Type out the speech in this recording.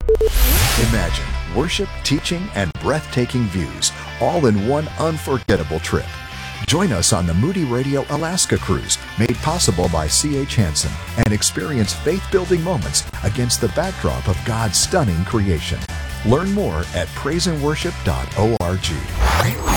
Imagine worship, teaching, and breathtaking views all in one unforgettable trip. Join us on the Moody Radio Alaska Cruise, made possible by C.H. Hansen, and experience faith-building moments against the backdrop of God's stunning creation. Learn more at praiseandworship.org.